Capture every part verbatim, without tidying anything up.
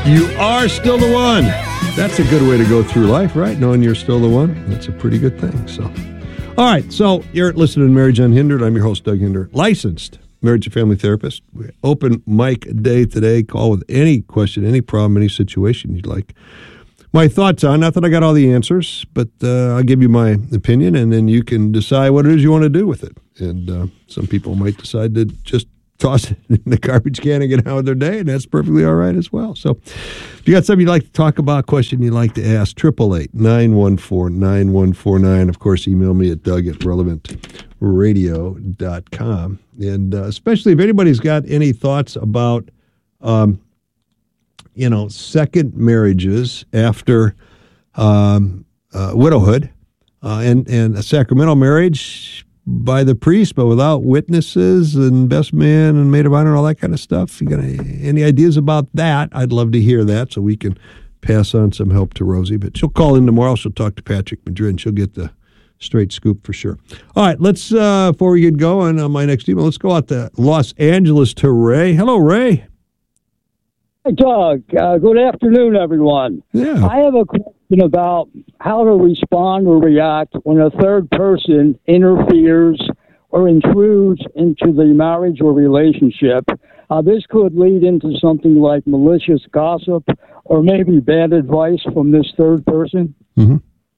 You are still the one. That's a good way to go through life, right? Knowing you're still the one. That's a pretty good thing. So, all right. So you're listening to Marriage Unhindered. I'm your host, Doug Hinder, licensed marriage and family therapist. Open mic day today. Call with any question, any problem, any situation you'd like my thoughts on. Not that I got all the answers, but uh, I'll give you my opinion, and then you can decide what it is you want to do with it. And uh, some people might decide to just toss it in the garbage can and get on with their day, and that's perfectly all right as well. So if you got something you'd like to talk about, question you'd like to ask, eight eight eight, nine one four, nine one four nine. Of course, email me at doug at relevant radio dot com. And uh, especially if anybody's got any thoughts about, um, you know, second marriages after um, uh, widowhood uh, and, and a sacramental marriage by the priest, but without witnesses and best man and maid of honor and all that kind of stuff. You got any ideas about that? I'd love to hear that so we can pass on some help to Rosie. But she'll call in tomorrow. She'll talk to Patrick Madrid, and she'll get the straight scoop for sure. All right, let's, uh, before we get going on my next email, let's go out to Los Angeles to Ray. Hello, Ray. Hey, Doug. Uh, good afternoon, everyone. Yeah. I have a question about how to respond or react when a third person interferes or intrudes into the marriage or relationship. Uh, this could lead into something like malicious gossip or maybe bad advice from this third person. Mm-hmm.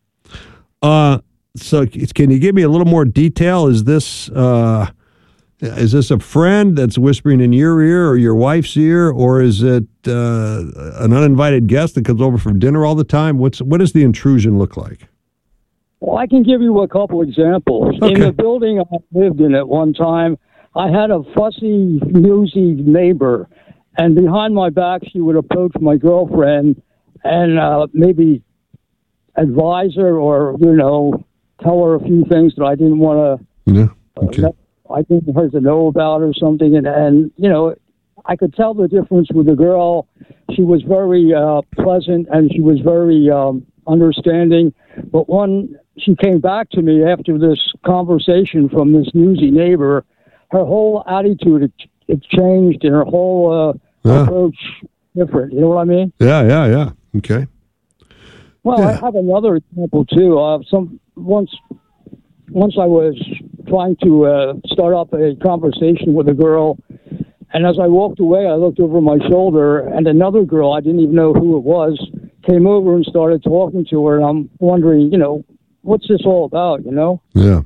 Uh, so can you give me a little more detail? Is this... Uh, Is this a friend that's whispering in your ear or your wife's ear, or is it uh, an uninvited guest that comes over for dinner all the time? What's what does the intrusion look like? Well, I can give you a couple examples. Okay. In the building I lived in at one time, I had a fussy, newsy neighbor, and behind my back, she would approach my girlfriend and uh, maybe advise her or, you know, tell her a few things that I didn't want to... Yeah, okay. Uh, I didn't her to know about or something, and, and you know, I could tell the difference with the girl. She was very uh, pleasant, and she was very um, understanding. But when she came back to me after this conversation from this newsy neighbor, her whole attitude it, it changed, and her whole uh, yeah. approach different. You know what I mean? Yeah, yeah, yeah. Okay. Well, yeah. I have another example too. Uh, some once. Once I was trying to uh, start up a conversation with a girl, and as I walked away, I looked over my shoulder, and another girl, I didn't even know who it was, came over and started talking to her, and I'm wondering, you know, what's this all about, you know? Yeah.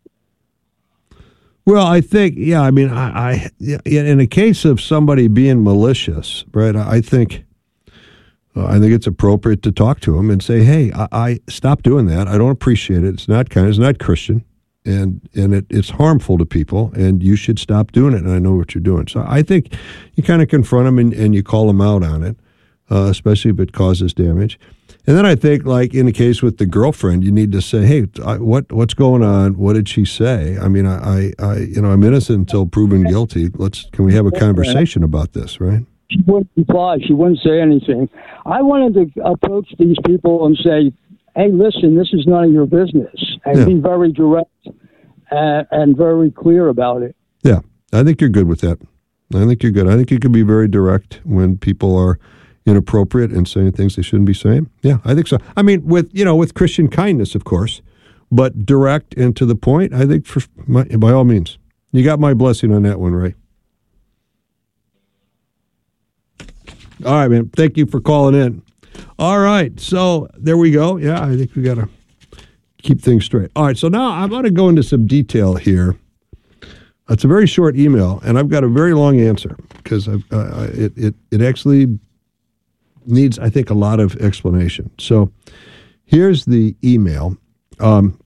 Well, I think, yeah, I mean, I, I in a case of somebody being malicious, right, I think... Uh, I think it's appropriate to talk to him and say, "Hey, I, I stop doing that. I don't appreciate it. It's not kind. It's not Christian, and and it, it's harmful to people. And you should stop doing it. And I know what you're doing." So I think you kind of confront him and, and you call him out on it, uh, especially if it causes damage. And then I think, like in the case with the girlfriend, you need to say, "Hey, I, what what's going on? What did she say? I mean, I, I, I you know, I'm innocent until proven guilty. Let's can we have a conversation about this, right?" She wouldn't reply. She wouldn't say anything. I wanted to approach these people and say, hey, listen, this is none of your business. And yeah. be very direct and, and very clear about it. Yeah, I think you're good with that. I think you're good. I think you can be very direct when people are inappropriate and saying things they shouldn't be saying. Yeah, I think so. I mean, with, you know, with Christian kindness, of course, but direct and to the point, I think for my, by all means. You got my blessing on that one, Ray. All right, man. Thank you for calling in. All right. So there we go. Yeah, I think we got to keep things straight. All right. So now I'm going to go into some detail here. It's a very short email, and I've got a very long answer because I've, uh, it, it, it actually needs, I think, a lot of explanation. So here's the email. Um,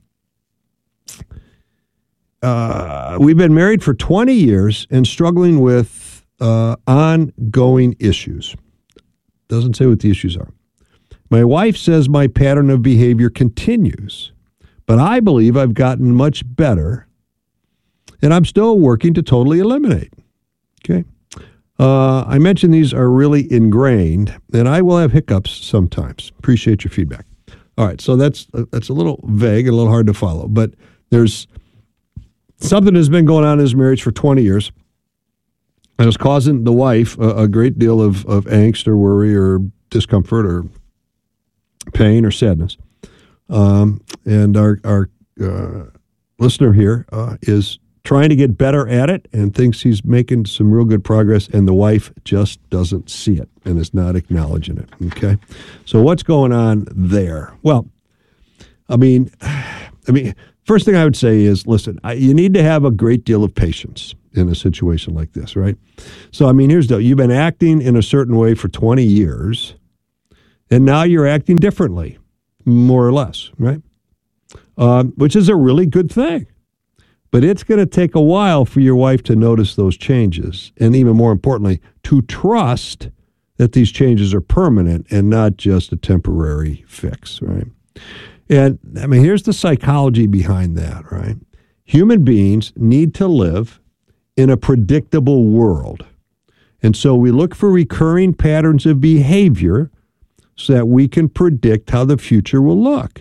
uh, we've been married for twenty years and struggling with Uh, ongoing issues. Doesn't say what the issues are. My wife says my pattern of behavior continues, but I believe I've gotten much better, and I'm still working to totally eliminate. Okay. Uh, I mentioned these are really ingrained, and I will have hiccups sometimes. Appreciate your feedback. All right, so that's uh, that's a little vague and a little hard to follow, but there's something that's been going on in his marriage for twenty years. And it's causing the wife a, a great deal of, of angst or worry or discomfort or pain or sadness. Um, and our, our uh, listener here uh, is trying to get better at it and thinks he's making some real good progress, and the wife just doesn't see it and is not acknowledging it. Okay, so what's going on there? Well, I mean, I mean, first thing I would say is, listen, I, you need to have a great deal of patience in a situation like this, right? So, I mean, here's the deal. You've been acting in a certain way for twenty years, and now you're acting differently, more or less, right? Um, which is a really good thing. But it's going to take a while for your wife to notice those changes, and even more importantly, to trust that these changes are permanent and not just a temporary fix, right? And, I mean, here's the psychology behind that, right? Human beings need to live in a predictable world. And so we look for recurring patterns of behavior so that we can predict how the future will look.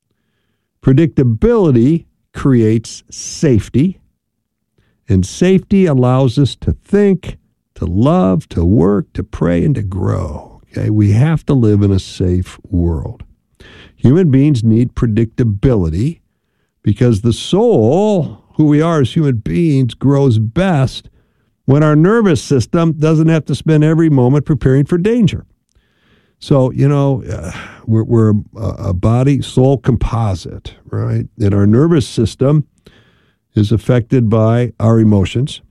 Predictability creates safety, and safety allows us to think, to love, to work, to pray, and to grow. Okay, we have to live in a safe world. Human beings need predictability because the soul, who we are as human beings, grows best when our nervous system doesn't have to spend every moment preparing for danger. So, you know, uh, we're, we're a, a body-soul composite, right? And our nervous system is affected by our emotions.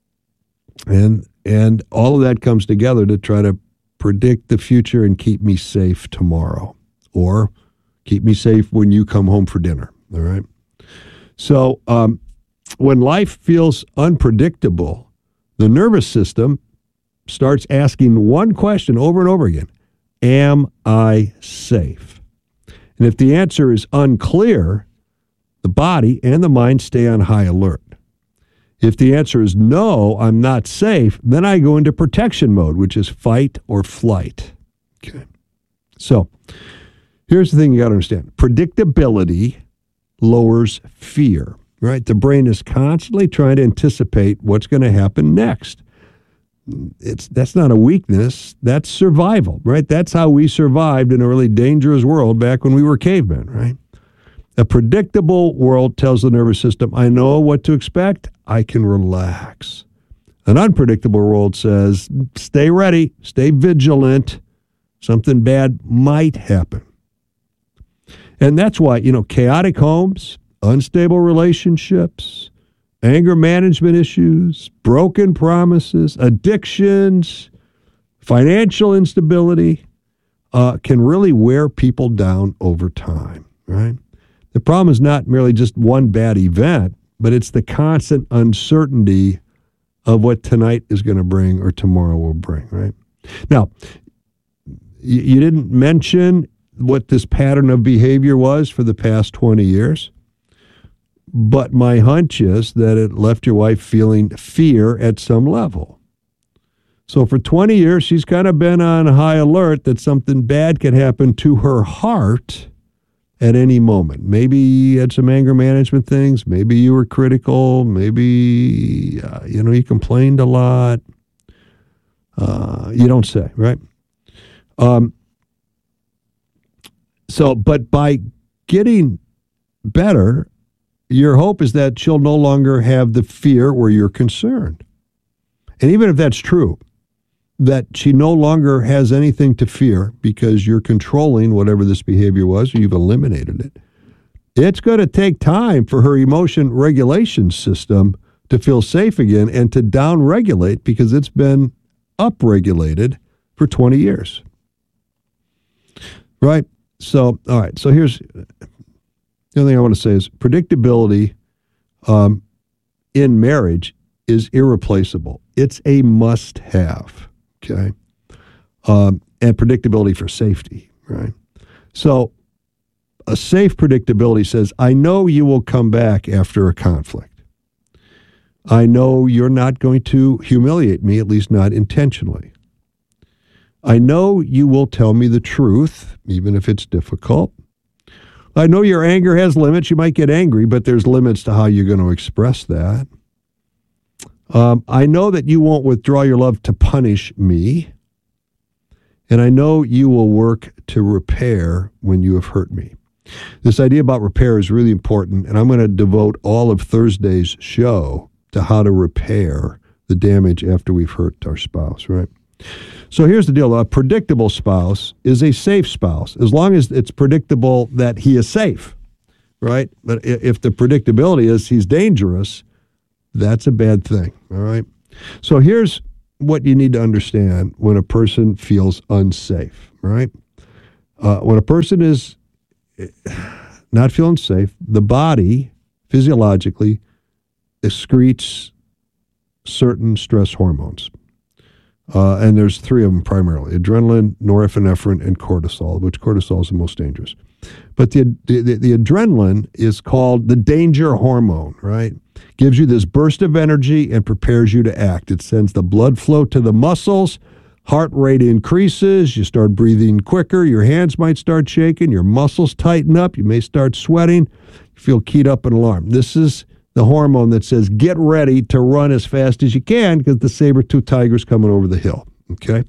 And and all of that comes together to try to predict the future and keep me safe tomorrow. Or keep me safe when you come home for dinner, all right? So um, when life feels unpredictable, the nervous system starts asking one question over and over again. Am I safe? And if the answer is unclear, the body and the mind stay on high alert. If the answer is no, I'm not safe, then I go into protection mode, which is fight or flight. Okay. So here's the thing you got to understand. Predictability lowers fear, right? The brain is constantly trying to anticipate what's going to happen next. It's that's not a weakness. That's survival, right? That's how we survived in a really dangerous world back when we were cavemen, right? A predictable world tells the nervous system, I know what to expect. I can relax. An unpredictable world says, stay ready, stay vigilant. Something bad might happen. And that's why, you know, chaotic homes, unstable relationships, anger management issues, broken promises, addictions, financial instability uh, can really wear people down over time, right? The problem is not merely just one bad event, but it's the constant uncertainty of what tonight is going to bring or tomorrow will bring, right? Now, you, you didn't mention what this pattern of behavior was for the past twenty years. But my hunch is that it left your wife feeling fear at some level. So for twenty years, she's kind of been on high alert that something bad could happen to her heart at any moment. Maybe you had some anger management things. Maybe you were critical. Maybe, uh, you know, you complained a lot. Uh, you don't say, right? Um. So, but by getting better, your hope is that she'll no longer have the fear where you're concerned. And even if that's true, that she no longer has anything to fear because you're controlling whatever this behavior was, or you've eliminated it, it's going to take time for her emotion regulation system to feel safe again and to down-regulate because it's been up-regulated for twenty years. Right? So, all right. So here's... The other thing I want to say is predictability um, in marriage is irreplaceable. It's a must-have, okay? Um, and predictability for safety, right? So a safe predictability says, I know you will come back after a conflict. I know you're not going to humiliate me, at least not intentionally. I know you will tell me the truth, even if it's difficult. I know your anger has limits. You might get angry, but there's limits to how you're going to express that. Um, I know that you won't withdraw your love to punish me, and I know you will work to repair when you have hurt me. This idea about repair is really important, and I'm going to devote all of Thursday's show to how to repair the damage after we've hurt our spouse, right? So here's the deal. A predictable spouse is a safe spouse, as long as it's predictable that he is safe, right? But if the predictability is he's dangerous, that's a bad thing, all right? So here's what you need to understand when a person feels unsafe, right? Uh, when a person is not feeling safe, the body physiologically excretes certain stress hormones. Uh, and there's three of them primarily: adrenaline, norepinephrine, and cortisol, which cortisol is the most dangerous. But the, the, the adrenaline is called the danger hormone, right? Gives you this burst of energy and prepares you to act. It sends the blood flow to the muscles, heart rate increases, you start breathing quicker, your hands might start shaking, your muscles tighten up, you may start sweating, you feel keyed up and alarmed. This is the hormone that says get ready to run as fast as you can because the saber-toothed tiger's coming over the hill, okay?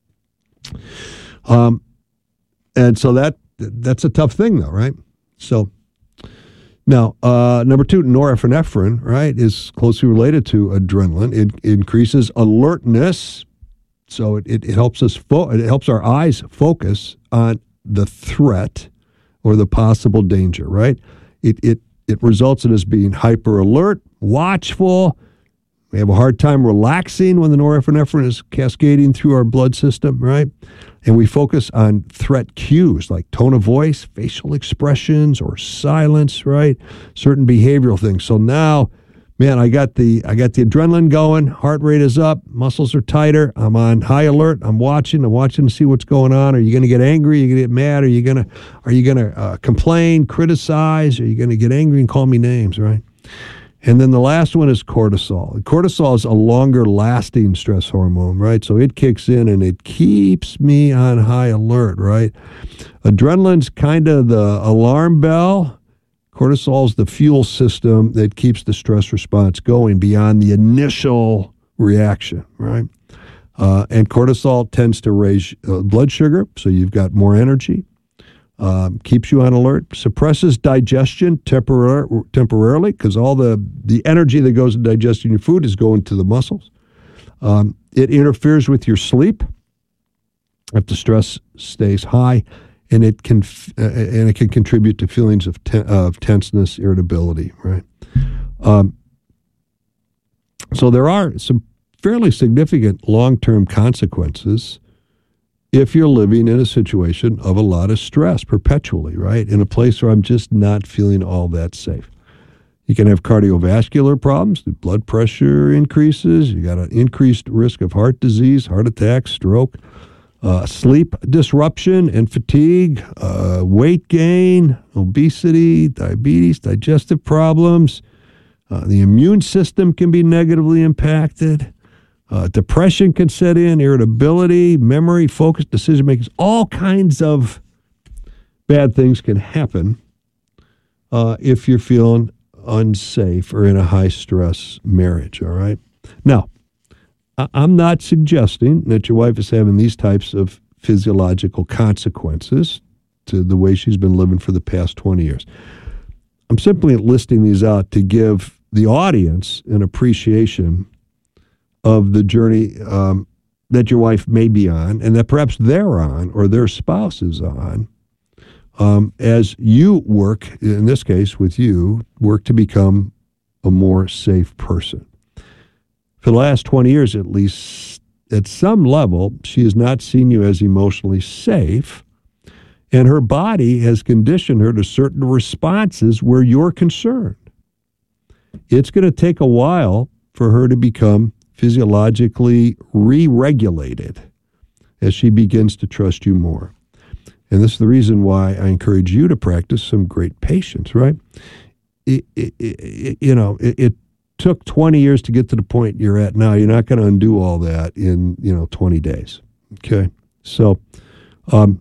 Um, and so that that's a tough thing, though, right? So now, uh, number two, norepinephrine, right, is closely related to adrenaline. It, it increases alertness, so it, it, it helps us fo- it helps our eyes focus on the threat or the possible danger, right? It it it results in us being hyper alert, watchful. We have a hard time relaxing when the norepinephrine is cascading through our blood system, right? And we focus on threat cues like tone of voice, facial expressions, or silence, right? Certain behavioral things. So now, man, I got the I got the adrenaline going, heart rate is up, muscles are tighter, I'm on high alert, I'm watching, I'm watching to see what's going on. Are you going to get angry? Are you going to get mad? Are you going to are you going to uh, complain, criticize? Are you going to get angry and call me names, right? And then the last one is cortisol. Cortisol is a longer-lasting stress hormone, right? So it kicks in and it keeps me on high alert, right? Adrenaline's kind of the alarm bell. Cortisol's the fuel system that keeps the stress response going beyond the initial reaction, right? Uh, and cortisol tends to raise uh, blood sugar, so you've got more energy. Um, keeps you on alert, suppresses digestion temporar- temporarily because all the, the energy that goes into digesting your food is going to the muscles. Um, it interferes with your sleep if the stress stays high, and it can uh, and it can contribute to feelings of ten- of tenseness, irritability. Right. Um, so there are some fairly significant long-term consequences if you're living in a situation of a lot of stress perpetually, right? In a place where I'm just not feeling all that safe. You can have cardiovascular problems, the blood pressure increases, you got an increased risk of heart disease, heart attack, stroke, uh, sleep disruption and fatigue, uh, weight gain, obesity, diabetes, digestive problems. Uh, the immune system can be negatively impacted. Uh, depression can set in, irritability, memory, focus, decision-making. All kinds of bad things can happen uh, if you're feeling unsafe or in a high-stress marriage, all right? Now, I- I'm not suggesting that your wife is having these types of physiological consequences to the way she's been living for the past twenty years. I'm simply listing these out to give the audience an appreciation of the journey um, that your wife may be on and that perhaps they're on or their spouse is on um, as you work, in this case with you, work to become a more safe person. For the last twenty years, at least, at some level, she has not seen you as emotionally safe, and her body has conditioned her to certain responses where you're concerned. It's going to take a while for her to become physiologically re-regulated as she begins to trust you more. And this is the reason why I encourage you to practice some great patience, right? It, it, it, you know, it, it took twenty years to get to the point you're at now. You're not going to undo all that in, you know, twenty days. Okay? So, um,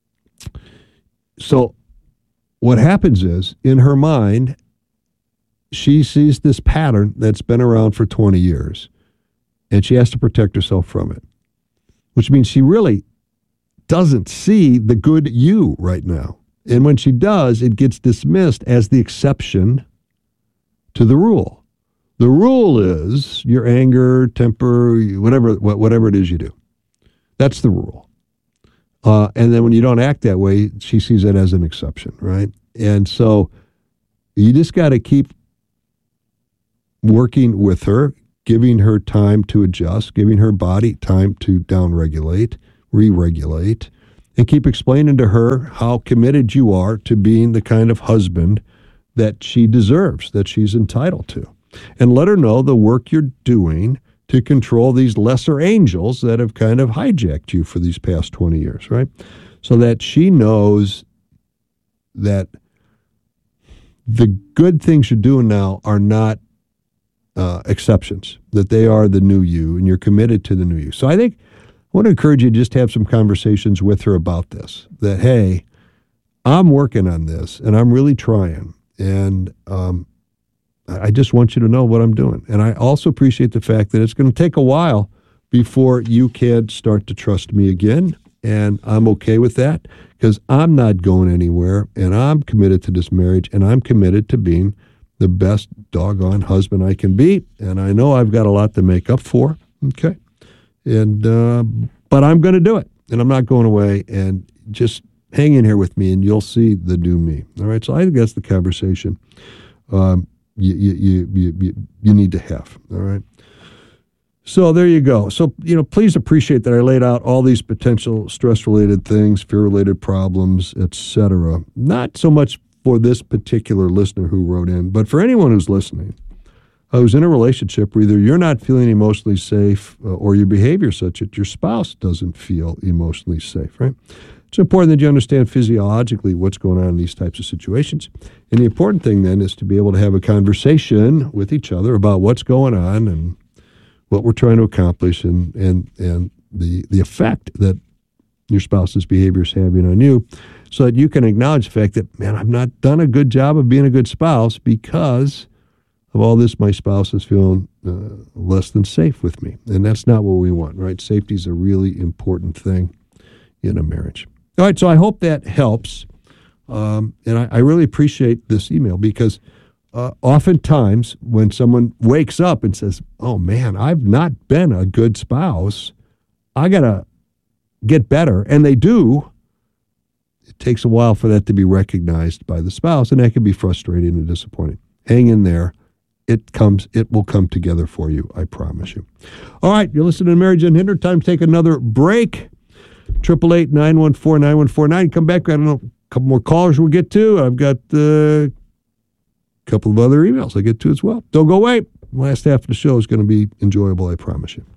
so what happens is, in her mind, she sees this pattern that's been around for twenty years, and she has to protect herself from it, which means she really doesn't see the good you right now. And when she does, it gets dismissed as the exception to the rule. The rule is your anger, temper, whatever whatever it is you do. That's the rule. Uh, and then when you don't act that way, she sees it as an exception, right? And so you just got to keep working with her, giving her time to adjust, giving her body time to downregulate, re-regulate, and keep explaining to her how committed you are to being the kind of husband that she deserves, that she's entitled to. And let her know the work you're doing to control these lesser angels that have kind of hijacked you for these past twenty years, right? So that she knows that the good things you're doing now are not uh, exceptions, that they are the new you, and you're committed to the new you. So I think I want to encourage you to just have some conversations with her about this, that, hey, I'm working on this, and I'm really trying, and um, I just want you to know what I'm doing. And I also appreciate the fact that it's going to take a while before you can start to trust me again, and I'm okay with that because I'm not going anywhere, and I'm committed to this marriage, and I'm committed to being the best doggone husband I can be, and I know I've got a lot to make up for, okay? And uh, but I'm going to do it, and I'm not going away, and just hang in here with me, and you'll see the new me, all right? So I think that's the conversation um, you, you, you, you, you need to have, all right? So there you go. So, you know, please appreciate that I laid out all these potential stress-related things, fear-related problems, et cetera. Not so much for this particular listener who wrote in, but for anyone who's listening, who's in a relationship where either you're not feeling emotionally safe uh, or your behavior is such that your spouse doesn't feel emotionally safe, right? It's important that you understand physiologically what's going on in these types of situations. And the important thing then is to be able to have a conversation with each other about what's going on and what we're trying to accomplish and and, and the, the effect that your spouse's behavior is having on you, so that you can acknowledge the fact that, man, I've not done a good job of being a good spouse because of all this. My spouse is feeling uh, less than safe with me. And that's not what we want, right? Safety is a really important thing in a marriage. All right, so I hope that helps. Um, and I, I really appreciate this email because uh, oftentimes when someone wakes up and says, oh, man, I've not been a good spouse, I got to get better, and they do, it takes a while for that to be recognized by the spouse, and that can be frustrating and disappointing. Hang in there. It comes. It will come together for you, I promise you. All right, you're listening to Marriage Unhindered. Time to take another break. eight eight eight, nine one four, nine one four nine. Come back. I don't know, a couple more callers we'll get to. I've got uh, a couple of other emails I'll get to as well. Don't go away. Last half of the show is going to be enjoyable, I promise you.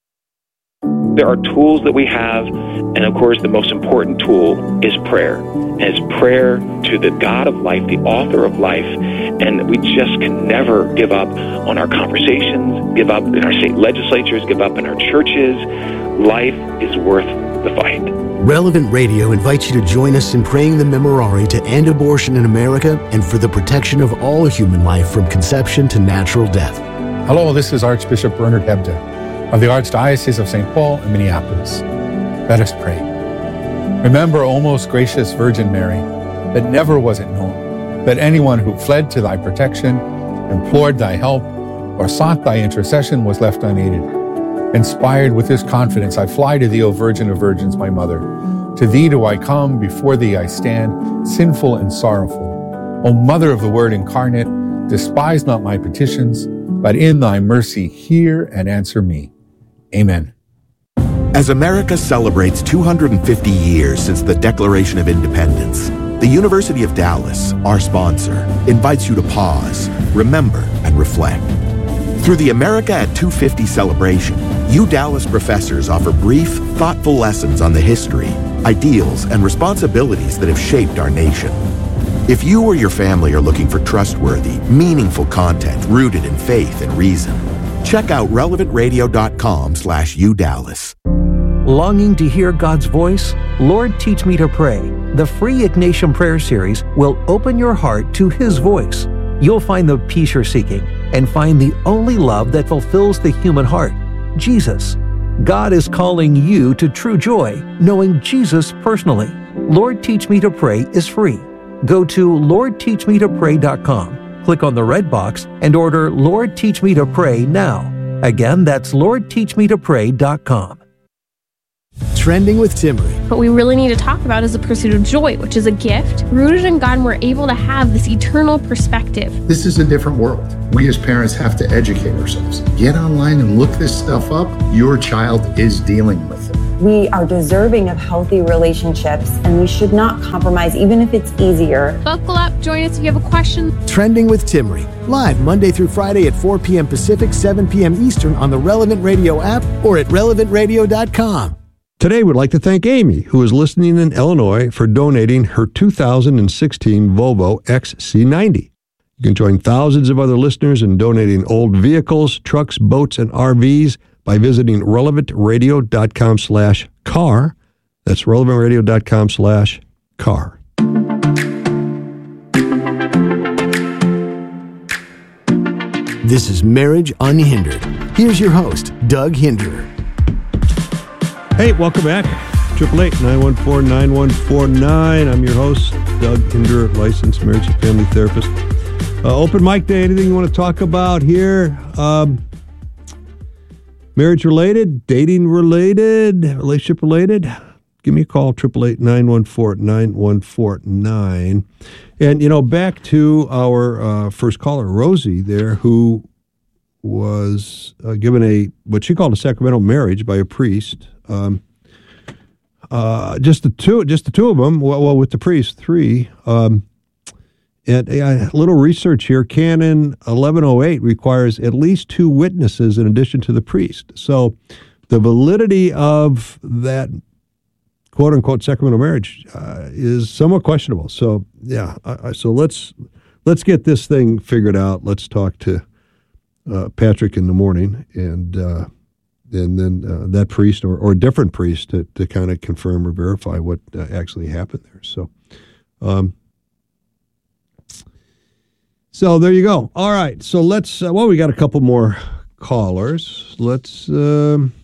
There are tools that we have, and of course the most important tool is prayer. And it's prayer to the God of life, the author of life, and we just can never give up on our conversations, give up in our state legislatures, give up in our churches. Life is worth the fight. Relevant Radio invites you to join us in praying the Memorare to end abortion in America and for the protection of all human life from conception to natural death. Hello, this is Archbishop Bernard Hebda of the Archdiocese of Saint Paul and Minneapolis. Let us pray. Remember, O most gracious Virgin Mary, that never was it known that anyone who fled to thy protection, implored thy help, or sought thy intercession was left unaided. Inspired with this confidence, I fly to thee, O Virgin of Virgins, my Mother. To thee do I come, before thee I stand, sinful and sorrowful. O Mother of the Word incarnate, despise not my petitions, but in thy mercy hear and answer me. Amen. As America celebrates two hundred fifty years since the Declaration of Independence, the University of Dallas, our sponsor, invites you to pause, remember, and reflect. Through the America at two fifty celebration, U Dallas professors offer brief, thoughtful lessons on the history, ideals, and responsibilities that have shaped our nation. If you or your family are looking for trustworthy, meaningful content rooted in faith and reason, check out relevant radio dot com slash U Dallas. Longing to hear God's voice? Lord, Teach Me to Pray. The free Ignatian Prayer Series will open your heart to His voice. you'll find the peace you're seeking and find the only love that fulfills the human heart, Jesus. God is calling you to true joy, knowing Jesus personally. Lord Teach Me to Pray is free. Go to lord teach me to pray dot com, click on the red box, and order Lord Teach Me to Pray now. Again, that's lord teach me to pray dot com. Trending with Timmerie. What we really need to talk about is the pursuit of joy, which is a gift. Rooted in God, and we're able to have this eternal perspective. This is a different world. We as parents have to educate ourselves. Get online and look this stuff up. Your child is dealing with it. We are deserving of healthy relationships, and we should not compromise, even if it's easier. Buckle up, join us if you have a question. Trending with Timmerie. Live Monday through Friday at four p.m. Pacific, seven p.m. Eastern on the Relevant Radio app or at relevant radio dot com. Today, we'd like to thank Amy, who is listening in Illinois, for donating her two thousand sixteen Volvo X C ninety. You can join thousands of other listeners in donating old vehicles, trucks, boats, and R Vs by visiting relevant radio dot com slash car. That's relevant radio dot com slash car. This is Marriage Unhindered. Here's your host, Doug Hinderer. Hey, welcome back. eight eight eight, nine one four, nine one four nine. I'm your host, Doug Hinderer, licensed marriage and family therapist. Uh, open mic day, anything you want to talk about here? Um, marriage related, dating related, relationship related? Give me a call, eight eight eight, nine one four, nine one four nine. And, you know, back to our uh, first caller, Rosie there, who was uh, given a, what she called a sacramental marriage by a priest. Um, uh, just the two, just the two of them. Well, well with the priest, three. Um, and a, a little research here. Canon eleven oh eight requires at least two witnesses in addition to the priest. So, the validity of that quote unquote sacramental marriage uh, is somewhat questionable. So, yeah. Uh, so let's let's get this thing figured out. Let's talk to uh, Patrick in the morning and. Uh, and then uh, that priest or, or a different priest to, to kind of confirm or verify what uh, actually happened there. So, um, so there you go. All right. So let's, uh, well, we got a couple more callers. Let's, um,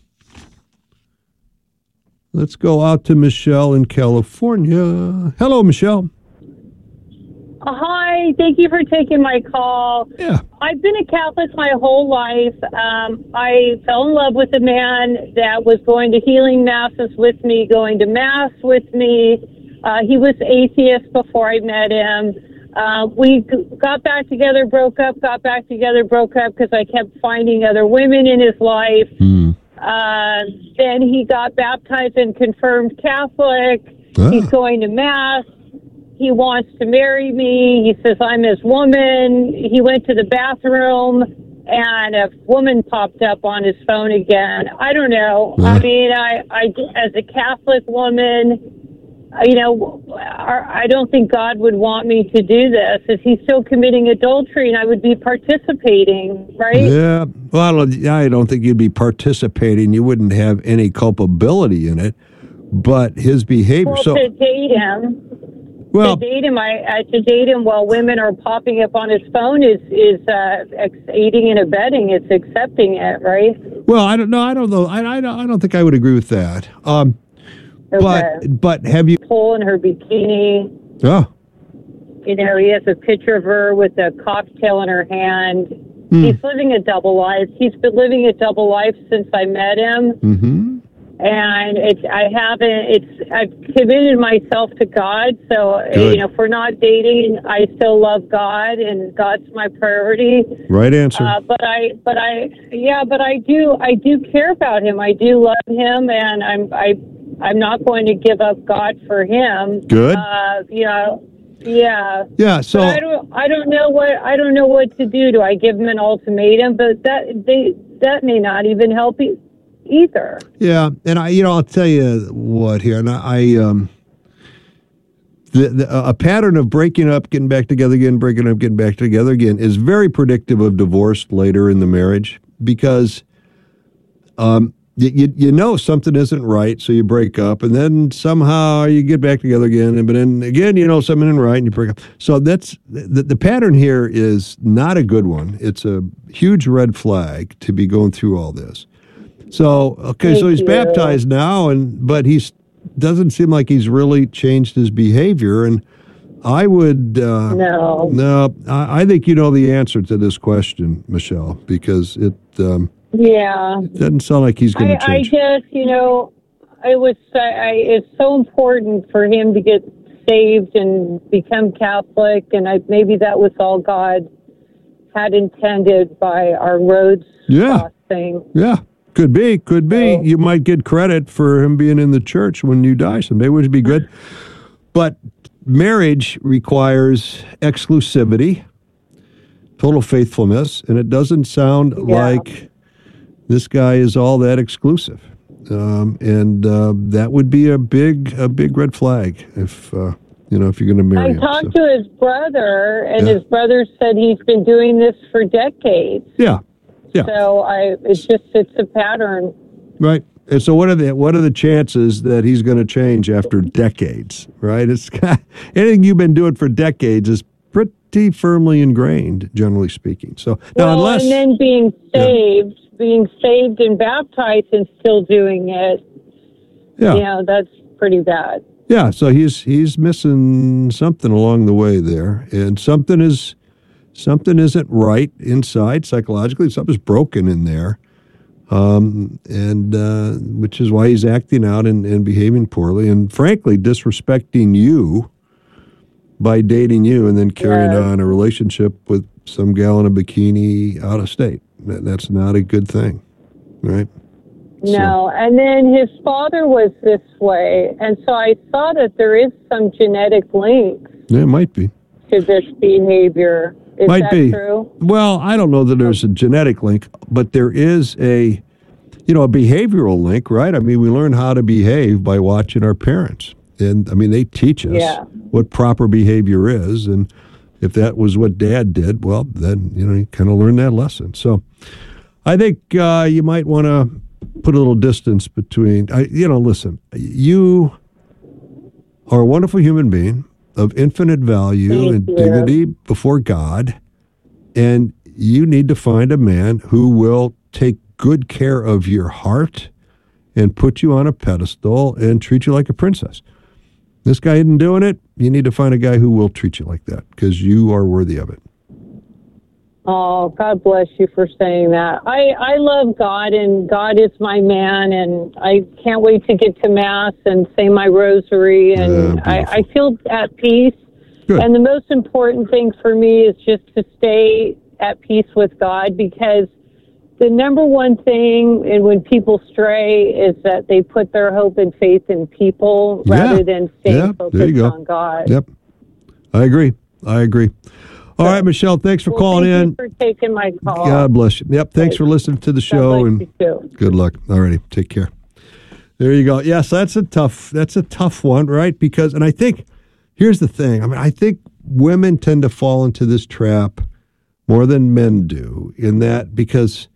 let's go out to Michelle in California. Hello, Michelle. Hi, thank you for taking my call. Yeah. I've been a Catholic my whole life. Um, I fell in love with a man that was going to healing masses with me, going to Mass with me. Uh, he was atheist before I met him. Uh, we g- got back together, broke up, got back together, broke up because I kept finding other women in his life. Mm. Uh, then he got baptized and confirmed Catholic. Ah. He's going to Mass. He wants to marry me. He says I'm his woman. He went to the bathroom, and a woman popped up on his phone again. I don't know. Mm. I mean, I, I, as a Catholic woman, you know, I don't think God would want me to do this. Is he still committing adultery, and I would be participating, right? Yeah. Well, I don't think you'd be participating. You wouldn't have any culpability in it. But his behavior. Well, so to date him. Well, to date him, I, uh, to date him while women are popping up on his phone is is uh, aiding and abetting. It's accepting it, right? Well, I don't know. I don't know. I I don't, I don't think I would agree with that. Um, okay. But but have you pull in her bikini? Oh, you know, he has a picture of her with a cocktail in her hand. Hmm. He's living a double life. He's been living a double life since I met him. Mm-hmm. And it's, I haven't, it's, I've committed myself to God. So, Good. you know, if we're not dating, I still love God and God's my priority. Right answer. Uh, but I, but I, yeah, but I do, I do care about him. I do love him, and I'm, I, I'm not going to give up God for him. Good. Uh, you know, yeah. Yeah. So but I don't, I don't know what, I don't know what to do. Do I give him an ultimatum? But that, they, that may not even help you. Either. Yeah, and I, you know, I'll tell you what here, and I, um, the, the, a pattern of breaking up, getting back together again, breaking up, getting back together again is very predictive of divorce later in the marriage, because um, you, you you know something isn't right, so you break up, and then somehow you get back together again, and but then again you know something isn't right, and you break up. So that's the, the pattern here is not a good one. It's a huge red flag to be going through all this. So okay, Thank so he's you. baptized now, and but he's doesn't seem like he's really changed his behavior, and I would uh, no no I, I think you know the answer to this question, Michelle, because it. Um, Yeah. Doesn't sound like he's going to I, I change. just, you know, it was, I, I, it's so important for him to get saved and become Catholic, and I, maybe that was all God had intended by our roads Yeah. crossing. Yeah, could be, could be. So- You might get credit for him being in the church when you die someday, which would be good. But marriage requires exclusivity, total faithfulness, and it doesn't sound Yeah. like this guy is all that exclusive. Um, and uh, that would be a big, a big red flag if uh, you know if you're going to marry I him. talked So, to his brother, and Yeah. his brother said he's been doing this for decades. yeah, yeah. So I, it's just, it's a pattern. Right. And so, what are the what are the chances that he's going to change after decades? Right. It's anything you've been doing for decades is pretty firmly ingrained, generally speaking. So now, Well, unless and then being saved, being saved and baptized and still doing it, yeah, you know, that's pretty bad. yeah. So he's he's missing something along the way there, and something is something isn't right inside psychologically. Something's broken in there. Um, and uh, which is why he's acting out and, and behaving poorly, and frankly disrespecting you by dating you and then carrying Yeah. on a relationship with some gal in a bikini out of state. That, that's not a good thing, right? No, and then his father was this way, and so I saw that there is some genetic link Yeah, it might be. to this behavior. Is Might that be. true? Well, I don't know that there's a genetic link, but there is a, you know, a behavioral link, right? I mean, we learn how to behave by watching our parents. And I mean, they teach us Yeah. what proper behavior is. And if that was what Dad did, well, then, you know, you kind of learn that lesson. So I think uh, you might want to put a little distance between, I, you know, listen, you are a wonderful human being of infinite value Thank and you. dignity before God. And you need to find a man who will take good care of your heart and put you on a pedestal and treat you like a princess. This guy isn't doing it. You need to find a guy who will treat you like that because you are worthy of it. Oh, God bless you for saying that. I, I love God, and God is my man, and I can't wait to get to Mass and say my rosary, and Yeah, I, I feel at peace. Good. And the most important thing for me is just to stay at peace with God, because the number one thing, and when people stray, is that they put their hope and faith in people Yeah. rather than staying Yeah, focused there you go. on God. Yep. I agree. I agree. All right, Michelle, thanks for Well, calling thank in. you for taking my call. God bless you. Yep, thanks for listening to the show, bless and you too. good luck. All righty, take care. There you go. Yes, that's a tough. That's a tough one, right? Because, and I think here's the thing. I mean, I think women tend to fall into this trap more than men do. In that, because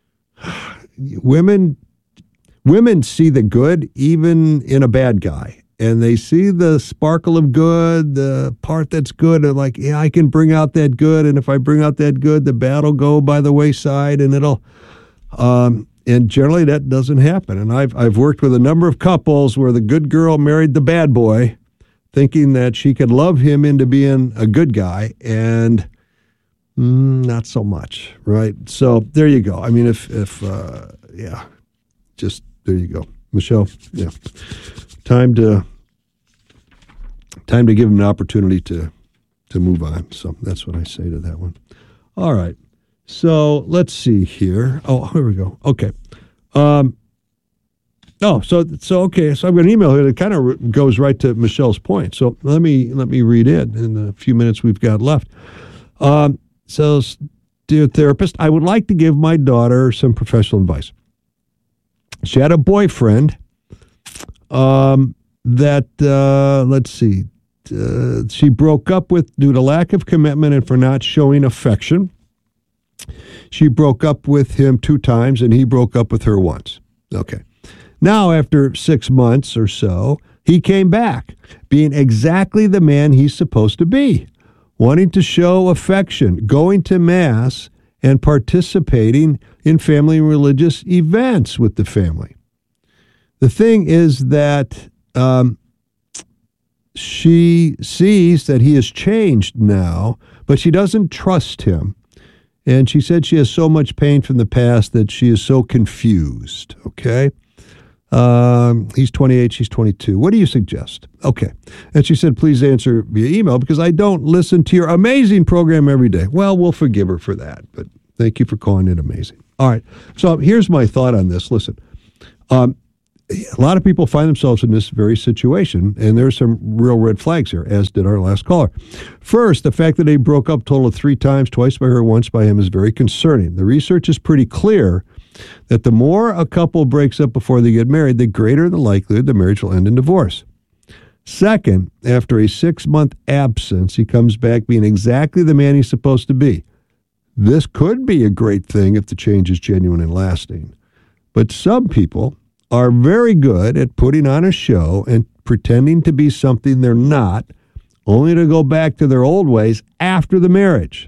women women see the good even in a bad guy. And they see the sparkle of good, the part that's good, and like, yeah, I can bring out that good. And if I bring out that good, the bad will go by the wayside, and it'll. Um, and generally, that doesn't happen. And I've I've worked with a number of couples where the good girl married the bad boy, thinking that she could love him into being a good guy, and mm, not so much, right? So there you go. I mean, if if uh, yeah, just there you go, Michelle. Yeah. Time to time to give him an opportunity to to move on. So that's what I say to that one. All right. So let's see here. Oh, here we go. Okay. Um, oh, so so okay. So I've got an email here that kind of goes right to Michelle's point. So let me let me read it in the few minutes we've got left. Um, so, dear therapist, I would like to give my daughter some professional advice. She had a boyfriend. Um, that, uh, let's see, uh, she broke up with due to lack of commitment and for not showing affection. She broke up with him two times and he broke up with her once. Okay. Now, after six months or so, he came back, being exactly the man he's supposed to be, wanting to show affection, going to Mass, and participating in family religious events with the family. The thing is that um, she sees that he has changed now, but she doesn't trust him. And she said she has so much pain from the past that she is so confused, okay? Um, he's twenty-eight, she's twenty-two. What do you suggest? Okay. And she said, please answer via email because I don't listen to your amazing program every day. Well, we'll forgive her for that, but thank you for calling it amazing. All right. So here's my thought on this. Listen, um, a lot of people find themselves in this very situation, and there's some real red flags here, as did our last caller. First, the fact that they broke up a total of three times, twice by her, once by him, is very concerning. The research is pretty clear that the more a couple breaks up before they get married, the greater the likelihood the marriage will end in divorce. Second, after a six-month absence, he comes back being exactly the man he's supposed to be. This could be a great thing if the change is genuine and lasting. But some people are very good at putting on a show and pretending to be something they're not, only to go back to their old ways after the marriage.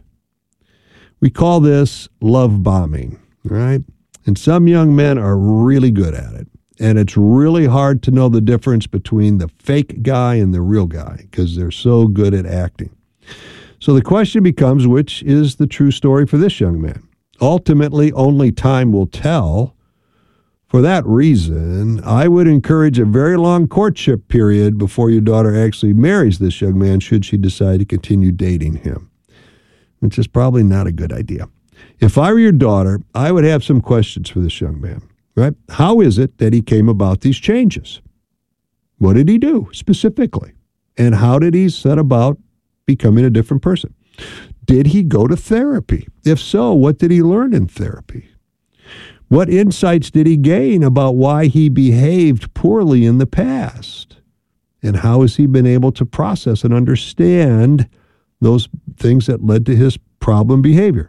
We call this love bombing, right? And some young men are really good at it. And it's really hard to know the difference between the fake guy and the real guy because they're so good at acting. So the question becomes, which is the true story for this young man? Ultimately, only time will tell. For that reason, I would encourage a very long courtship period before your daughter actually marries this young man should she decide to continue dating him, which is probably not a good idea. If I were your daughter, I would have some questions for this young man, right? How is it that he came about these changes? What did he do specifically? And how did he set about becoming a different person? Did he go to therapy? If so, what did he learn in therapy? What insights did he gain about why he behaved poorly in the past? And how has he been able to process and understand those things that led to his problem behavior?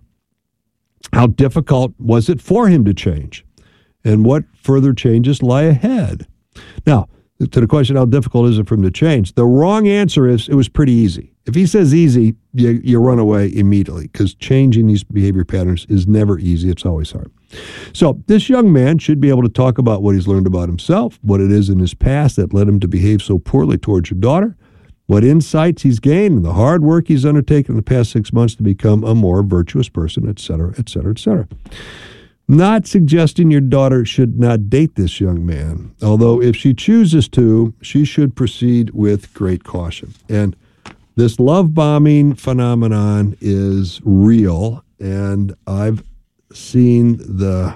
How difficult was it for him to change? And what further changes lie ahead? Now, to the question, how difficult is it for him to change? The wrong answer is it was pretty easy. If he says easy, you, you run away immediately because changing these behavior patterns is never easy. It's always hard. So this young man should be able to talk about what he's learned about himself, what it is in his past that led him to behave so poorly towards your daughter, what insights he's gained, and the hard work he's undertaken in the past six months to become a more virtuous person, et cetera, et cetera, et cetera. Not suggesting your daughter should not date this young man, although if she chooses to, she should proceed with great caution. And this love bombing phenomenon is real, and I've seen the,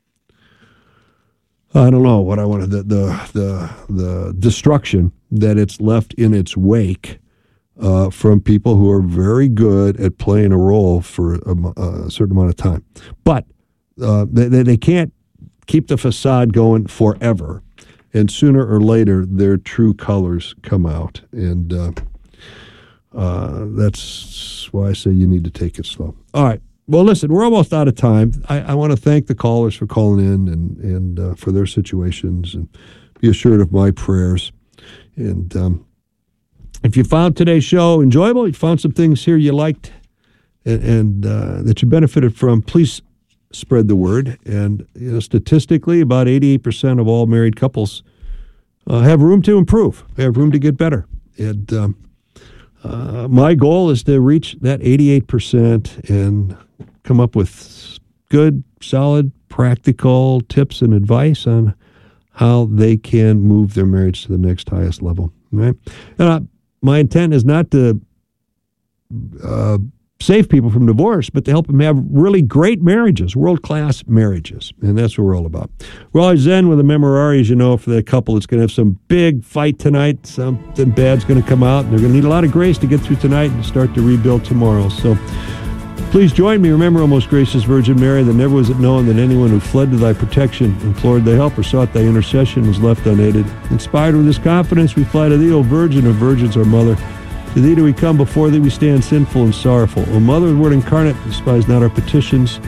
I don't know what I wanted, the the the, the destruction that it's left in its wake uh, from people who are very good at playing a role for a, a certain amount of time. But uh, they, they can't keep the facade going forever. And sooner or later, their true colors come out. And uh, uh, that's why I say you need to take it slow. All right. Well, listen, we're almost out of time. I, I want to thank the callers for calling in and, and uh, for their situations, and be assured of my prayers. And um, if you found today's show enjoyable, you found some things here you liked and, and uh, that you benefited from, please spread the word. And you know, statistically, about eighty-eight percent of all married couples uh, have room to improve, they have room to get better. And um, uh, my goal is to reach that eighty-eight percent and come up with good, solid, practical tips and advice on how they can move their marriage to the next highest level. Right? And uh, my intent is not to uh, save people from divorce, but to help them have really great marriages, world-class marriages. And that's what we're all about. We're always in with a memorare, as you know, for that couple that's going to have some big fight tonight. Something bad's going to come out. And they're going to need a lot of grace to get through tonight and start to rebuild tomorrow. So please join me. Remember, O most gracious Virgin Mary, that never was it known that anyone who fled to thy protection, implored thy help, or sought thy intercession was left unaided. Inspired with this confidence, we fly to thee, O Virgin of Virgins, our Mother. To thee do we come, before thee we stand sinful and sorrowful. O Mother of the Word incarnate, despise not our petitions,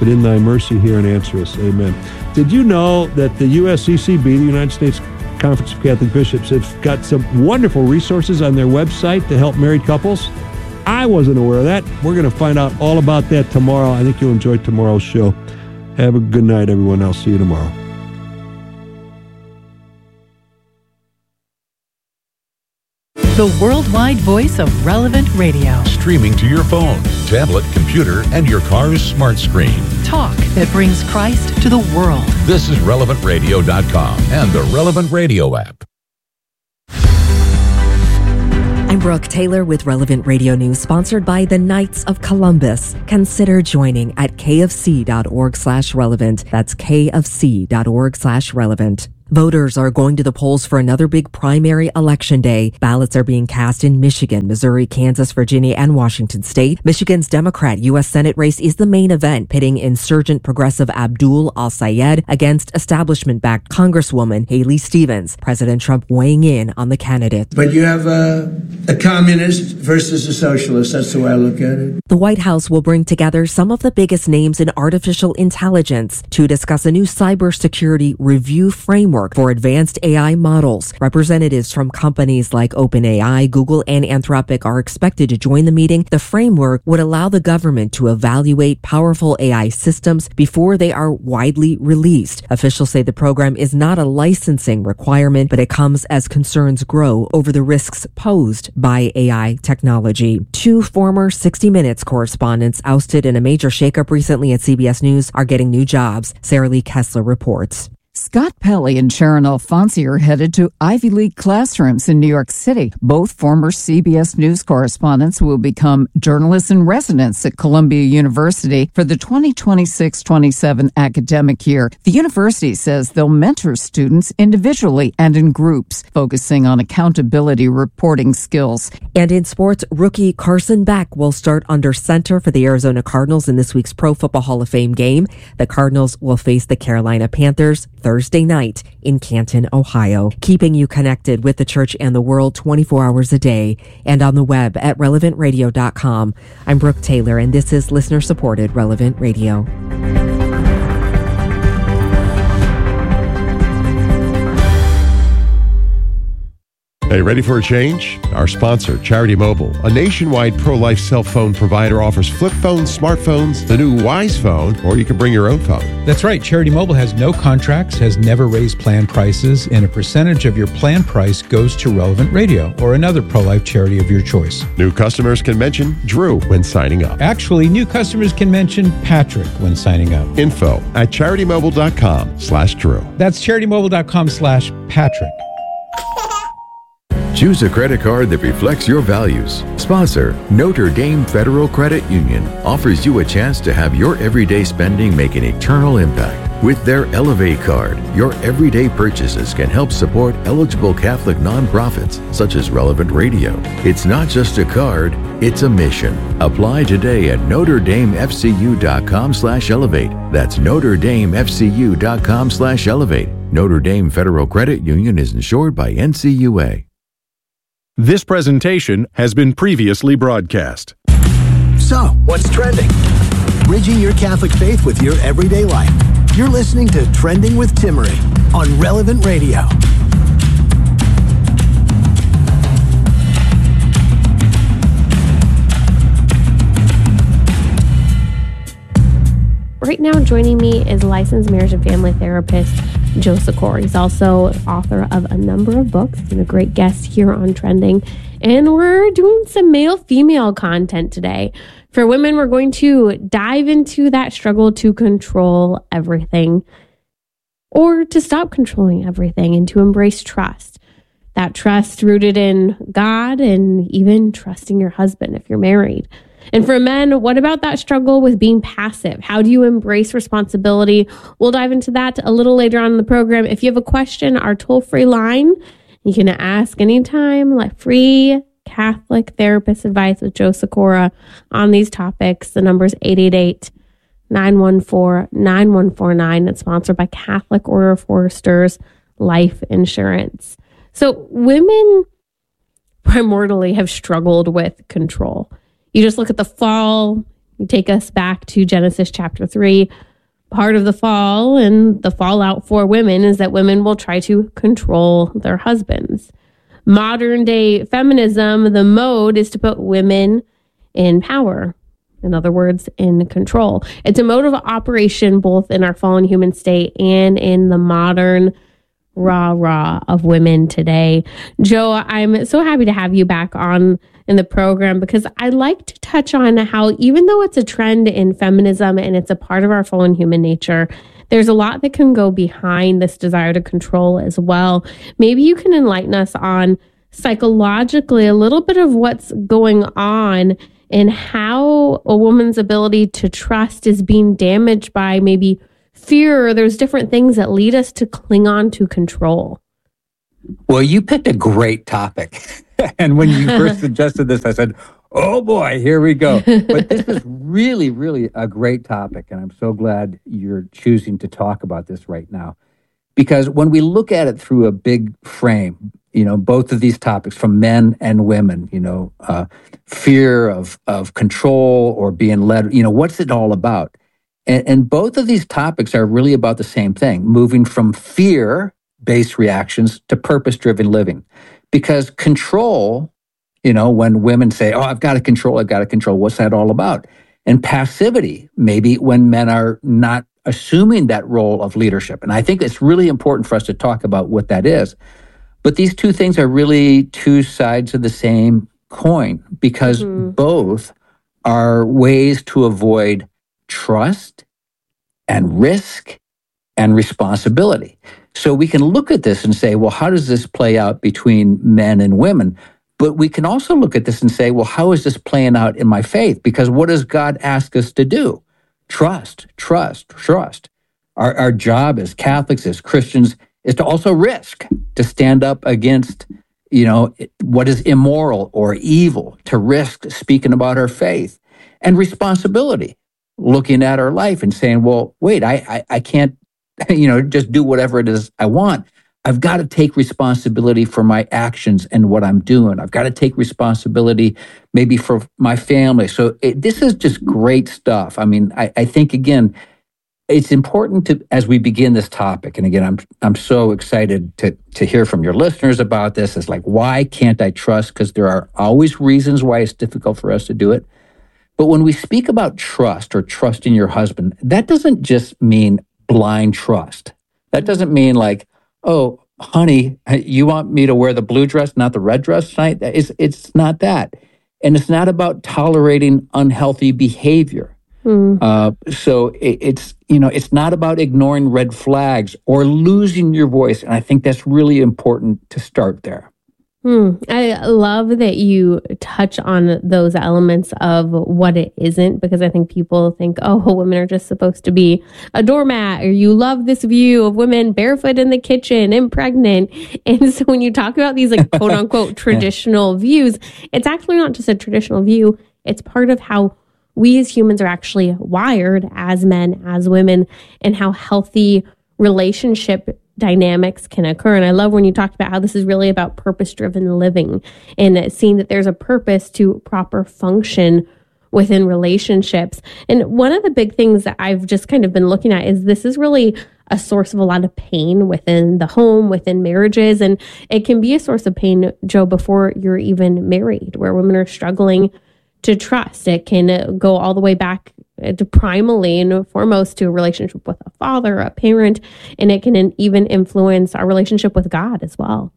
but in thy mercy hear and answer us. Amen. Did you know that the U S C C B, the United States Conference of Catholic Bishops, have got some wonderful resources on their website to help married couples? I wasn't aware of that. We're going to find out all about that tomorrow. I think you'll enjoy tomorrow's show. Have a good night, everyone. I'll see you tomorrow. The worldwide voice of Relevant Radio. Streaming to your phone, tablet, computer, and your car's smart screen. Talk that brings Christ to the world. This is relevant radio dot com and the Relevant Radio app. I'm Brooke Taylor with Relevant Radio News, sponsored by the Knights of Columbus. Consider joining at kfc.org slash relevant. That's kfc.org slash relevant. Voters are going to the polls for another big primary election day. Ballots are being cast in Michigan, Missouri, Kansas, Virginia, and Washington state. Michigan's Democrat U S Senate race is the main event, pitting insurgent progressive Abdul al-Sayed against establishment-backed Congresswoman Haley Stevens. President Trump weighing in on the candidate. But you have a, a communist versus a socialist. That's the way I look at it. The White House will bring together some of the biggest names in artificial intelligence to discuss a new cybersecurity review framework for advanced A I models. Representatives from companies like OpenAI, Google, and Anthropic are expected to join the meeting. The framework would allow the government to evaluate powerful A I systems before they are widely released. Officials say the program is not a licensing requirement, but it comes as concerns grow over the risks posed by A I technology. Two former sixty minutes correspondents ousted in a major shakeup recently at C B S News are getting new jobs. Sarah Lee Kessler reports. Scott Pelley and Sharon Alfonsi are headed to Ivy League classrooms in New York City. Both former C B S News correspondents will become journalists in residence at Columbia University for the twenty twenty-six twenty-seven academic year. The university says they'll mentor students individually and in groups, focusing on accountability reporting skills. And in sports, rookie Carson Beck will start under center for the Arizona Cardinals in this week's Pro Football Hall of Fame game. The Cardinals will face the Carolina Panthers Thursday night in Canton, Ohio. Keeping you connected with the church and the world twenty-four hours a day and on the web at relevant radio dot com. I'm Brooke Taylor, and this is listener-supported Relevant Radio. Hey, ready for a change? Our sponsor, Charity Mobile, a nationwide pro-life cell phone provider, offers flip phones, smartphones, the new Wise phone, or you can bring your own phone. That's right. Charity Mobile has no contracts, has never raised plan prices, and a percentage of your plan price goes to Relevant Radio or another pro-life charity of your choice. New customers can mention Drew when signing up. Actually, new customers can mention Patrick when signing up. Info at charitymobile.com slash Drew. That's charitymobile.com slash Patrick. Choose a credit card that reflects your values. Sponsor, Notre Dame Federal Credit Union, offers you a chance to have your everyday spending make an eternal impact. With their Elevate card, your everyday purchases can help support eligible Catholic nonprofits such as Relevant Radio. It's not just a card, it's a mission. Apply today at notre dame f c u dot com slash elevate. That's notre dame f c u dot com slash elevate. Notre Dame Federal Credit Union is insured by N C U A. This presentation has been previously broadcast. So, what's trending? Bridging your Catholic faith with your everyday life. You're listening to Trending with Timmerie on Relevant Radio. Right now, joining me is licensed marriage and family therapist Joe Sikora. He's also author of a number of books and a great guest here on Trending. And we're doing some male-female content today. For women, we're going to dive into that struggle to control everything or to stop controlling everything and to embrace trust. That trust rooted in God and even trusting your husband if you're married. And for men, what about that struggle with being passive? How do you embrace responsibility? We'll dive into that a little later on in the program. If you have a question, our toll-free line, you can ask anytime, like free Catholic therapist advice with Joe Sikora on these topics. The number is eight eight eight, nine one four, nine one four nine. It's sponsored by Catholic Order of Foresters Life Insurance. So women primordially have struggled with control. You just look at the fall, You take us back to Genesis chapter three. Part of the fall and the fallout for women is that women will try to control their husbands. Modern day feminism, the mode is to put women in power. In other words, in control. It's a mode of operation both in our fallen human state and in the modern rah rah of women today. Joe, I'm so happy to have you back on in the program because I like to touch on how even though it's a trend in feminism and it's a part of our fallen human nature, there's a lot that can go behind this desire to control as well. Maybe you can enlighten us on psychologically a little bit of what's going on and how a woman's ability to trust is being damaged by maybe fear, or there's different things that lead us to cling on to control. Well, you picked a great topic. And when you first suggested this, I said, oh boy, here we go. But this is really, really a great topic. And I'm so glad you're choosing to talk about this right now. Because when we look at it through a big frame, you know, both of these topics from men and women, you know, uh, fear of, of control or being led, you know, what's it all about? And, and both of these topics are really about the same thing, moving from fear-based reactions to purpose-driven living. Because control, you know, when women say, oh, I've got to control, I've got to control, what's that all about? And passivity, maybe when men are not assuming that role of leadership. And I think it's really important for us to talk about what that is. But these two things are really two sides of the same coin because mm-hmm. both are ways to avoid trust and risk and responsibility. So we can look at this and say, well, how does this play out between men and women? But we can also look at this and say, well, how is this playing out in my faith? Because what does God ask us to do? Trust, trust, trust. Our, our job as Catholics, as Christians, is to also risk, to stand up against, you know, what is immoral or evil, to risk speaking about our faith, and responsibility, looking at our life and saying, well, wait, I, I, I can't, you know, just do whatever it is I want. I've got to take responsibility for my actions and what I'm doing. I've got to take responsibility maybe for my family. So it, this is just great stuff. I mean, I, I think, again, it's important to, as we begin this topic, and again, I'm I'm so excited to to hear from your listeners about this. It's like, why can't I trust? Because there are always reasons why it's difficult for us to do it. But when we speak about trust or trusting your husband, that doesn't just mean blind trust. That doesn't mean like, oh, honey, you want me to wear the blue dress, not the red dress tonight? It's, it's not that. And it's not about tolerating unhealthy behavior. Mm. Uh, so it, it's, you know, it's not about ignoring red flags or losing your voice. And I think that's really important to start there. Hmm. I love that you touch on those elements of what it isn't, because I think people think, oh, women are just supposed to be a doormat, or you love this view of women barefoot in the kitchen and pregnant. And so when you talk about these like quote unquote traditional views, it's actually not just a traditional view. It's part of how we as humans are actually wired as men, as women, and how healthy relationship dynamics can occur. And I love when you talked about how this is really about purpose-driven living and seeing that there's a purpose to proper function within relationships. And one of the big things that I've just kind of been looking at is this is really a source of a lot of pain within the home, within marriages. And it can be a source of pain, Joe, before you're even married, where women are struggling to trust. It can go all the way back to primally and foremost to a relationship with a father, a parent, and it can even influence our relationship with God as well.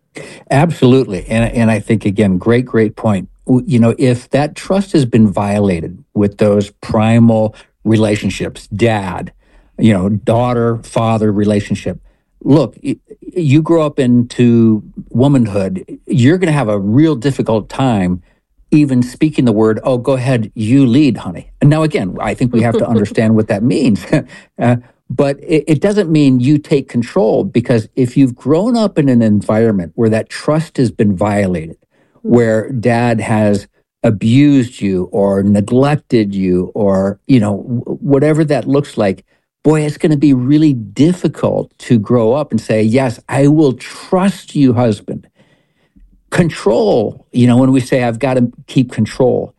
Absolutely. And, and I think, again, great, great point. You know, if that trust has been violated with those primal relationships, dad, you know, daughter, father relationship, look, you grow up into womanhood, you're going to have a real difficult time even speaking the word, oh, go ahead, you lead, honey. And now, again, I think we have to understand what that means. uh, but it, it doesn't mean you take control, because if you've grown up in an environment where that trust has been violated, where dad has abused you or neglected you or, you know, w- whatever that looks like, boy, it's going to be really difficult to grow up and say, yes, I will trust you, husband. Control, you know, when we say I've got to keep control,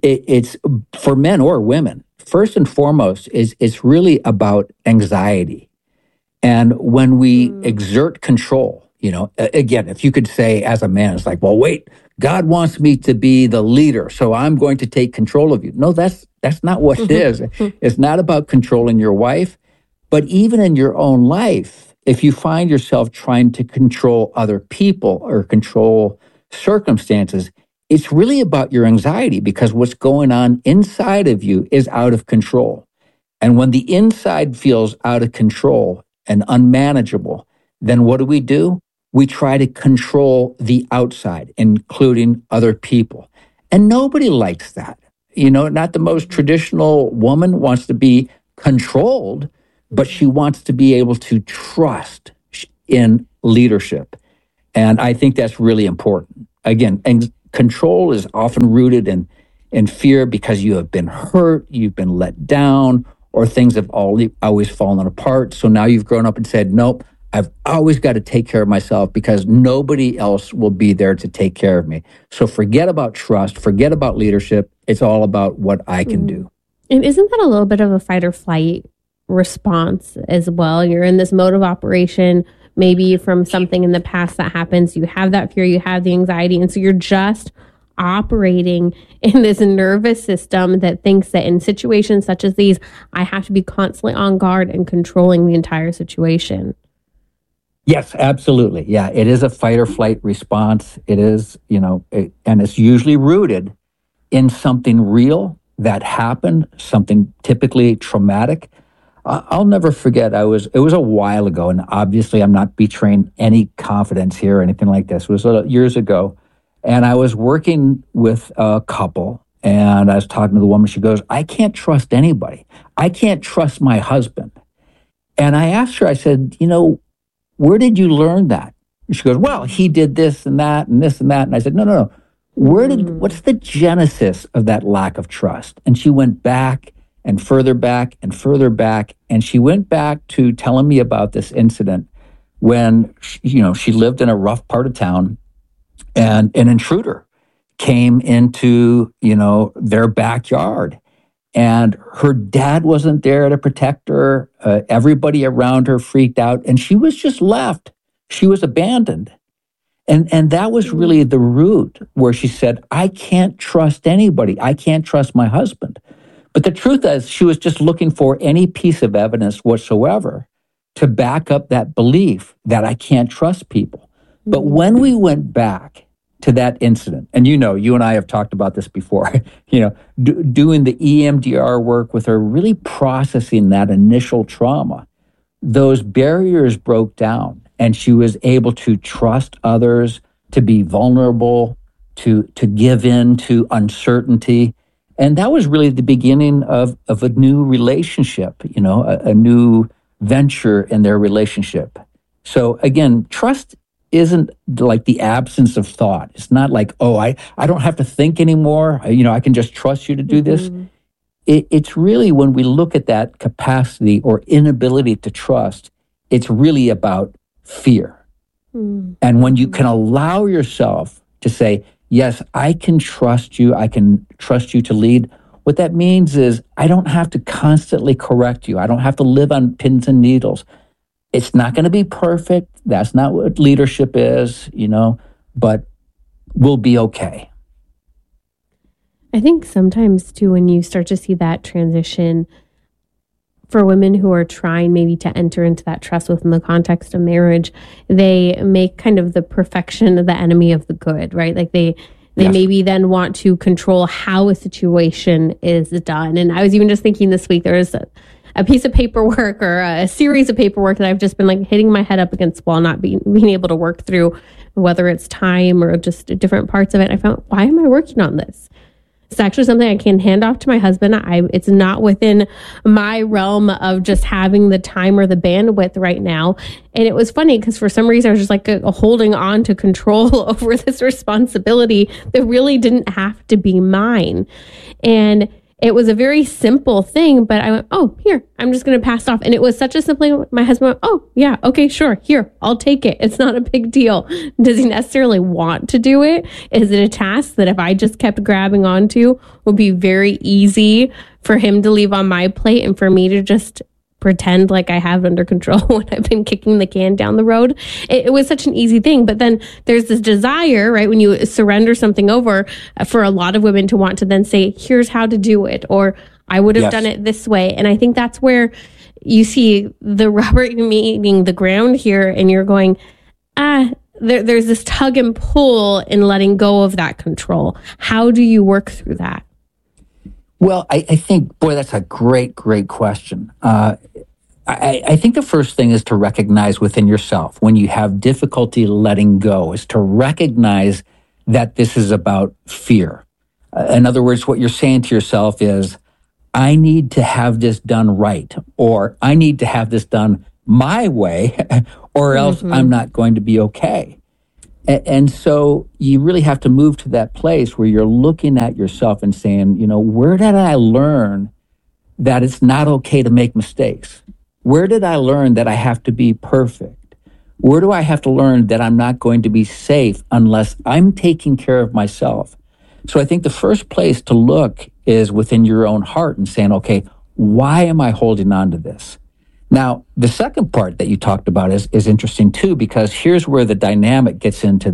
it, it's for men or women. First and foremost, is it's really about anxiety. And when we mm. exert control, you know, again, if you could say as a man, it's like, well, wait, God wants me to be the leader, so I'm going to take control of you. No, that's that's not what it is. It's not about controlling your wife, but even in your own life, if you find yourself trying to control other people or control circumstances, it's really about your anxiety, because what's going on inside of you is out of control. And when the inside feels out of control and unmanageable, then what do we do? We try to control the outside, including other people. And nobody likes that. You know, not the most traditional woman wants to be controlled, but she wants to be able to trust in leadership. And I think that's really important. Again, and control is often rooted in, in fear because you have been hurt, you've been let down, or things have always fallen apart. So now you've grown up and said, nope, I've always got to take care of myself because nobody else will be there to take care of me. So forget about trust, forget about leadership. It's all about what I can do. And isn't that a little bit of a fight or flight response as well? You're in this mode of operation, maybe from something in the past that happens. You have that fear, you have the anxiety, and so you're just operating in this nervous system that thinks that in situations such as these, I have to be constantly on guard and controlling the entire situation. Yes, absolutely. Yeah, it is a fight or flight response. It is, you know, it, and it's usually rooted in something real that happened, something typically traumatic. Uh, I'll never forget, I was, it was a while ago, and obviously I'm not betraying any confidence here or anything like this. It was uh, years ago, and I was working with a couple, and I was talking to the woman. She goes, I can't trust anybody. I can't trust my husband. And I asked her, I said, you know, where did you learn that? And she goes, well, he did this and that and this and that. And I said, no, no, no. Where did, what's the genesis of that lack of trust? And she went back and further back and further back. And she went back to telling me about this incident when, you know, she lived in a rough part of town and an intruder came into, you know, their backyard. And her dad wasn't there to protect her. Uh, everybody around her freaked out, and she was just left. She was abandoned. And, and that was really the root where she said, I can't trust anybody. I can't trust my husband. But the truth is, she was just looking for any piece of evidence whatsoever to back up that belief that I can't trust people. But when we went back to that incident, and you know, you and I have talked about this before, you know, do, doing the E M D R work with her, really processing that initial trauma, those barriers broke down, and she was able to trust others, to be vulnerable, to to give in to uncertainty. And that was really the beginning of, of a new relationship, you know, a, a new venture in their relationship. So again, trust isn't like the absence of thought. It's not like, oh, I, I don't have to think anymore. I, you know, I can just trust you to do this. Mm-hmm. It, it's really when we look at that capacity or inability to trust, it's really about fear. Mm-hmm. And when you can allow yourself to say, yes, I can trust you. I can trust you to lead. What that means is I don't have to constantly correct you. I don't have to live on pins and needles. It's not going to be perfect. That's not what leadership is, you know, but we'll be okay. I think sometimes, too, when you start to see that transition for women who are trying maybe to enter into that trust within the context of marriage, they make kind of the perfection the enemy of the good, right? Like they they yes. maybe then want to control how a situation is done. And I was even just thinking this week, there was a, a piece of paperwork or a series of paperwork that I've just been like hitting my head up against the wall, not being, being able to work through, whether it's time or just different parts of it. I found, why am I working on this? It's actually something I can hand off to my husband. I, it's not within my realm of just having the time or the bandwidth right now. And it was funny because for some reason I was just like a, a holding on to control over this responsibility that really didn't have to be mine. And it was a very simple thing, but I went, oh, here, I'm just going to pass it off. And it was such a simple thing. My husband went, oh, yeah, okay, sure, here, I'll take it. It's not a big deal. Does he necessarily want to do it? Is it a task that if I just kept grabbing onto would be very easy for him to leave on my plate and for me to just pretend like I have it under control when I've been kicking the can down the road? It, it was such an easy thing. But then there's this desire, right? When you surrender something over, uh, for a lot of women to want to then say, here's how to do it, or I would have Yes. done it this way. And I think that's where you see the rubber meeting the ground here, and you're going, ah, there, there's this tug and pull in letting go of that control. How do you work through that? Well, I, I think, boy, that's a great, great question. Uh, I, I think the first thing is to recognize within yourself when you have difficulty letting go is to recognize that this is about fear. Uh, in other words, what you're saying to yourself is, I need to have this done right, or I need to have this done my way, or else Mm-hmm. I'm not going to be okay. A- And so you really have to move to that place where you're looking at yourself and saying, you know, where did I learn that it's not okay to make mistakes? Where did I learn that I have to be perfect? Where do I have to learn that I'm not going to be safe unless I'm taking care of myself? So I think the first place to look is within your own heart and saying, okay, why am I holding on to this? Now, the second part that you talked about is, is interesting too, because here's where the dynamic gets into